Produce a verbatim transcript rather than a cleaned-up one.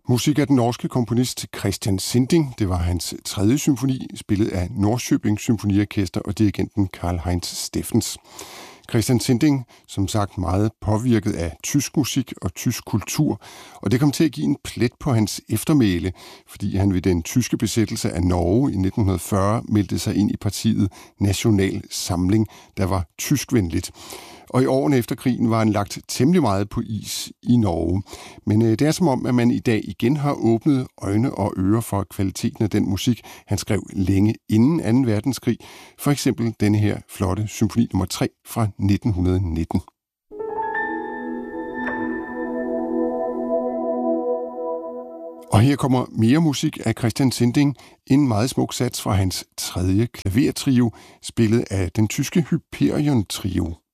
Musik af den norske komponist Christian Sinding. Det var hans tredje symfoni, spillet af Norrköping Symfoniorkester og dirigenten Karl-Heinz Steffens. Christian Sinding, som sagt meget påvirket af tysk musik og tysk kultur, og det kom til at give en plet på hans eftermæle, fordi han ved den tyske besættelse af Norge i nitten fyrre meldte sig ind i partiet National Samling, der var tyskvenligt. Og i årene efter krigen var han lagt temmelig meget på is i Norge. Men øh, det er som om, at man i dag igen har åbnet øjne og ører for kvaliteten af den musik, han skrev længe inden anden verdenskrig. For eksempel denne her flotte symfoni nummer tre fra nitten nitten. Og her kommer mere musik af Christian Sinding, en meget smuk sats fra hans tredje klavertrio, spillet af den tyske Hyperion Trio.